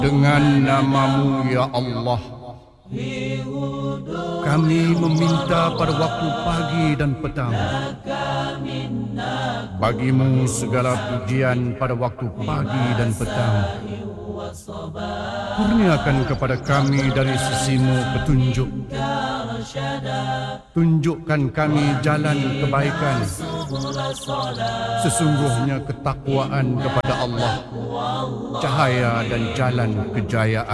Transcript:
Dengan nama-Mu ya Allah, kami meminta pada waktu pagi dan petang. Bagi-Mu segala pujian pada waktu pagi dan petang. Kurniakan kepada kami dari sisi-Mu petunjuk. Tunjukkan kami jalan kebaikan. Sesungguhnya ketakwaan kepada Allah, cahaya dan jalan kejayaan.